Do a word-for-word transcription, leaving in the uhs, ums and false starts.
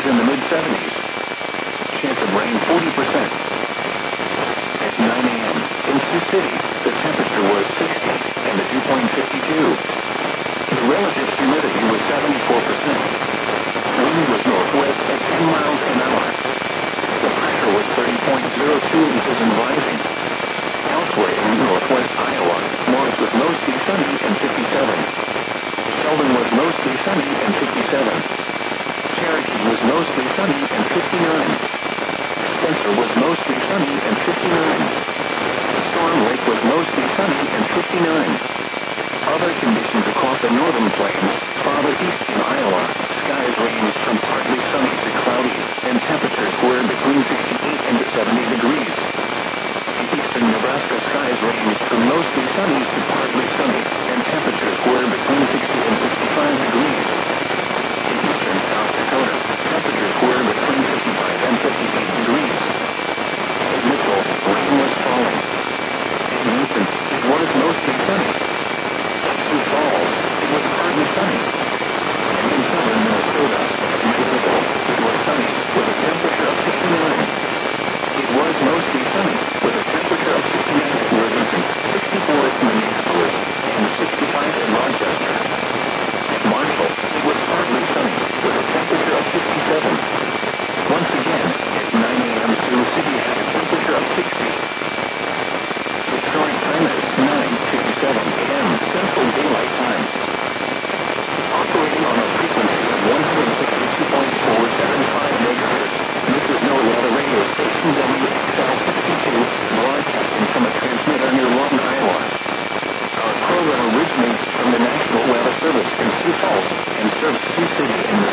Highs in the mid seventies. Chance of rain forty percent. At nine a m in Sioux City, the temperature was sixty and the dew point fifty-two. The relative humidity was seventy-four percent. Wind was northwest at ten miles an hour. The pressure was thirty point zero two inches and rising. Elsewhere in northwest Iowa, Morris was mostly sunny and fifty-seven. Sheldon was mostly sunny and fifty-seven. Cherokee was mostly sunny and fifty-nine. Spencer was mostly sunny and fifty-nine. Storm Lake was mostly sunny and fifty-nine. Other conditions across the northern plains, farther east in Iowa, skies ranged from partly sunny to cloudy, and temperatures were between sixty-eight and seventy degrees. In eastern Nebraska, skies ranged from mostly sunny to partly sunny, and temperatures were between sixty and sixty-five degrees. In eastern South Dakota, temperatures were between fifty-five and fifty-eight degrees. In Mitchell, rain was falling. In Vincent, it was mostly sunny. In Sioux Falls, it was partly sunny. And in southern Minnesota, at Mayville, it was sunny, with a temperature of sixty-nine. It was mostly sunny, with a temperature of sixty-nine at Worthington, sixty-four at Minneapolis, and sixty-five at Rochester. At Marshall, it was partly sunny, with a temperature of fifty-seven. Once again, at nine a m Sioux City had a temperature of sixty. The current time is nine fifty-seven a m Central Daylight Time. Operating on a frequency of one hundred sixty-two point four seven five megahertz, this is NOAA Weather Radio Station W X L sixty-two, broadcasting from a transmitter near Lawton, Iowa. Our program originates from the National Weather Service in Sioux Falls and serves Sioux City in the